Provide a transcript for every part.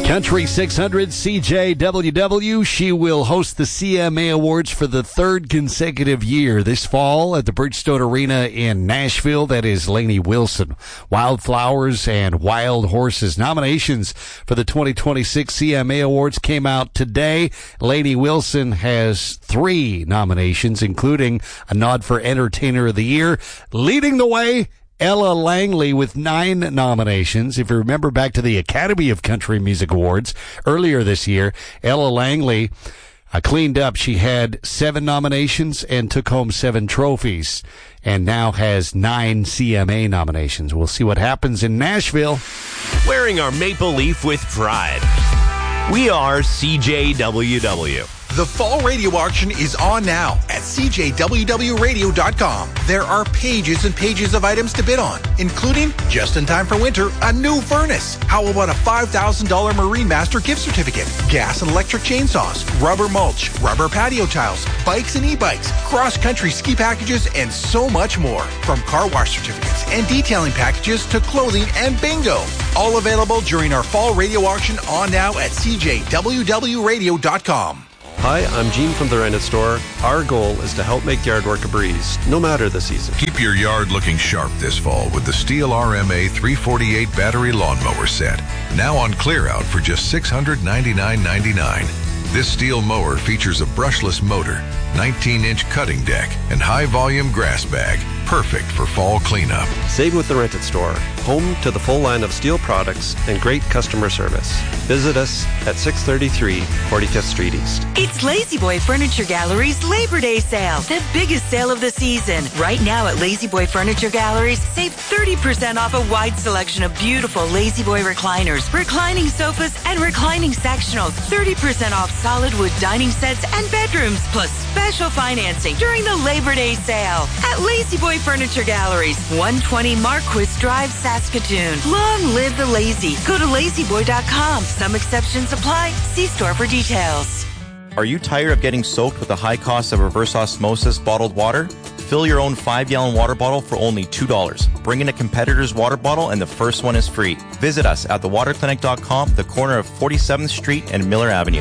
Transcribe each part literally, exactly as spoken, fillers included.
Country six hundred C J W W. She will host the C M A Awards for the third consecutive year this fall at the Bridgestone Arena in Nashville. That is Lainey Wilson. Wildflowers and Wild Horses. Nominations for the twenty twenty-six C M A Awards came out today. Lainey Wilson has three nominations, including a nod for Entertainer of the Year. Leading the way, Ella Langley with nine nominations. If you remember back to the Academy of Country Music Awards earlier this year, Ella Langley uh, cleaned up. She had seven nominations and took home seven trophies, and now has nine C M A nominations. We'll see what happens in Nashville. Wearing our maple leaf with pride. We are C J W W. The fall radio auction is on now at C J W W radio dot com. There are pages and pages of items to bid on, including, just in time for winter, a new furnace. How about a five thousand dollars Marine Master gift certificate, gas and electric chainsaws, rubber mulch, rubber patio tiles, bikes and e-bikes, cross-country ski packages, and so much more. From car wash certificates and detailing packages to clothing and bingo. All available during our fall radio auction on now at C J W W radio dot com. Hi, I'm Gene from the Rented Store. Our goal is to help make yard work a breeze, no matter the season. Keep your yard looking sharp this fall with the Steel R M A three forty-eight battery lawnmower set. Now on clear out for just six hundred ninety-nine ninety-nine. This Steel mower features a brushless motor, nineteen inch cutting deck, and high-volume grass bag. Perfect for fall cleanup. Save with the Rented Store, home to the full line of Steel products and great customer service. Visit us at six thirty-three forty-fifth Street East. It's Lazy Boy Furniture Gallery's Labor Day sale, the biggest sale of the season. Right now at Lazy Boy Furniture Galleries, save thirty percent off a wide selection of beautiful Lazy Boy recliners, reclining sofas, and reclining sectionals. thirty percent off solid wood dining sets and bedrooms, plus special financing during the Labor Day sale at Lazy Boy Furniture Galleries, one twenty Marquis Drive, Saskatoon. Long live the lazy. Go to lazy boy dot com. Some exceptions apply. See store for details. Are you tired of getting soaked with the high cost of reverse osmosis bottled water? Fill your own five gallon water bottle for only two dollars. Bring in a competitor's water bottle and the first one is free. Visit us at the water clinic dot com, the corner of forty-seventh Street and Miller Avenue.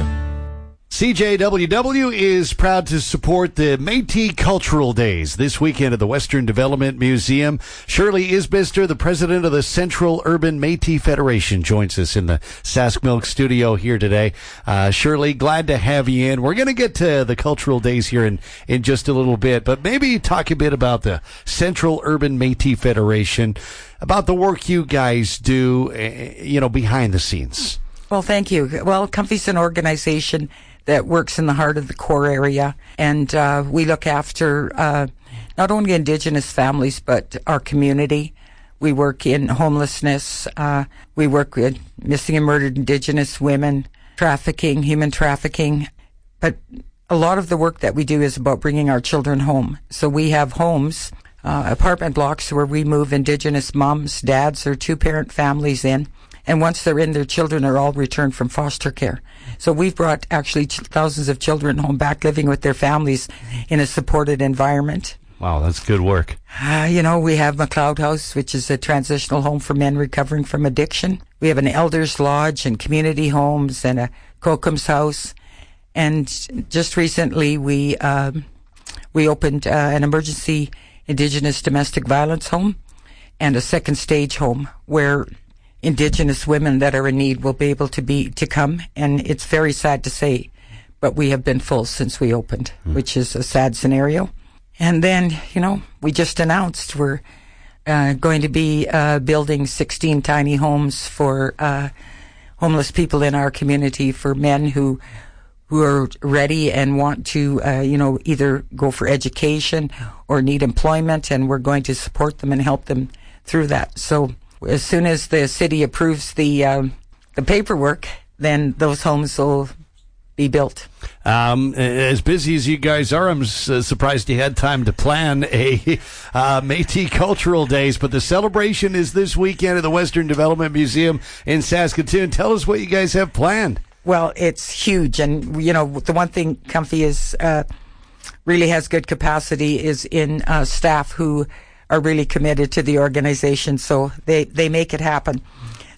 C J W W is proud to support the Métis Cultural Days this weekend at the Western Development Museum. Shirley Isbister, the president of the Central Urban Métis Federation, joins us in the Sask Milk studio here today. Uh, Shirley, glad to have you in. We're going to get to the Cultural Days here in, in just a little bit, but maybe talk a bit about the Central Urban Métis Federation, about the work you guys do, uh, you know, behind the scenes. Well, thank you. Well, Comfy's an organization that works in the heart of the core area, and uh, we look after uh, not only Indigenous families but our community. We work in homelessness. Uh, we work with missing and murdered Indigenous women, trafficking, human trafficking. But a lot of the work that we do is about bringing our children home. So we have homes, uh, apartment blocks where we move Indigenous moms, dads, or two-parent families in. And once they're in, their children are all returned from foster care. So we've brought actually thousands of children home back living with their families in a supported environment. Wow, that's good work. Uh, you know, we have McLeod House, which is a transitional home for men recovering from addiction. We have an Elders Lodge and community homes and a Kokums House. And just recently we um, we opened uh, an emergency Indigenous domestic violence home and a second stage home where Indigenous women that are in need will be able to be to come, and it's very sad to say, but we have been full since we opened, mm. which is a sad scenario. And then, you know, we just announced we're uh, going to be uh, building sixteen tiny homes for uh, homeless people in our community, for men who who are ready and want to, uh, you know, either go for education or need employment, and we're going to support them and help them through that. So as soon as the city approves the um, the paperwork, then those homes will be built. Um, as busy as you guys are, I'm su- surprised you had time to plan a uh, Métis Cultural Days, but the celebration is this weekend at the Western Development Museum in Saskatoon. Tell us what you guys have planned. Well, it's huge, and you know the one thing Comfy is uh, really has good capacity is in uh, staff who are really committed to the organization, so they, they make it happen.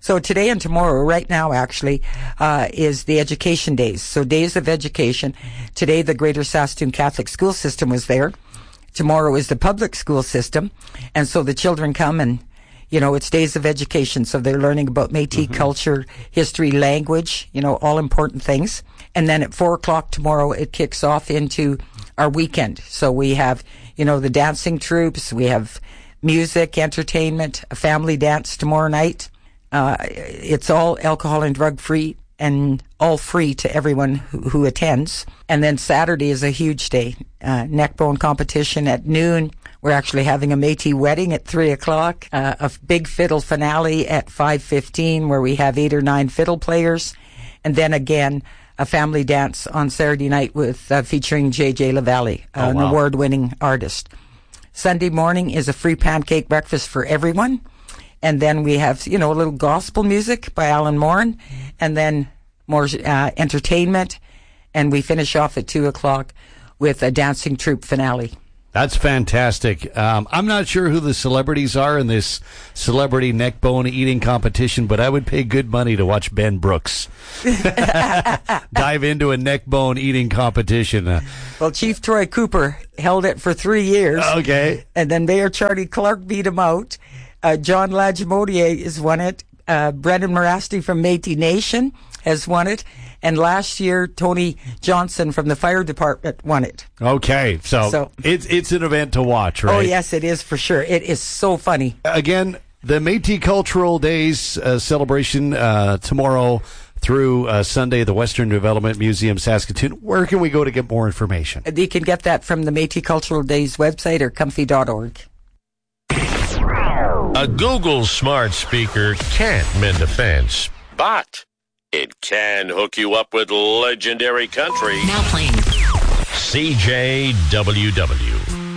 So today and tomorrow, right now actually, uh, is the education days. So days of education. Today the Greater Saskatoon Catholic School System was there. Tomorrow is the public school system. And so the children come and, you know, it's days of education. So they're learning about Métis mm-hmm. culture, history, language, you know, all important things. And then at four o'clock tomorrow, it kicks off into our weekend. So we have, you know, the dancing troops. We have music, entertainment, a family dance tomorrow night. Uh, it's all alcohol and drug free and all free to everyone who, who attends. And then Saturday is a huge day. Uh, neckbone competition at noon. We're actually having a Métis wedding at three o'clock. Uh, a big fiddle finale at five fifteen where we have eight or nine fiddle players. And then again, a family dance on Saturday night with uh, featuring J J LaValle, uh, oh, wow. an award-winning artist. Sunday morning is a free pancake breakfast for everyone. And then we have, you know, a little gospel music by Alan Moran, and then more uh, entertainment. And we finish off at two o'clock with a dancing troupe finale. That's fantastic. Um, I'm not sure who the celebrities are in this celebrity neckbone eating competition, but I would pay good money to watch Ben Brooks dive into a neckbone eating competition. Uh, well, Chief Troy Cooper held it for three years. Okay. And then Mayor Charlie Clark beat him out. Uh, John Lagimodier has won it. Uh, Brendan Morasti from Métis Nation has won it. And last year, Tony Johnson from the fire department won it. Okay, so, so it's it's an event to watch, right? Oh, yes, it is for sure. It is so funny. Again, the Métis Cultural Days uh, celebration uh, tomorrow through uh, Sunday, the Western Development Museum, Saskatoon. Where can we go to get more information? You can get that from the Métis Cultural Days website or comfy dot org. A Google smart speaker can't mend a fence, but it can hook you up with legendary country. Now playing C J W W.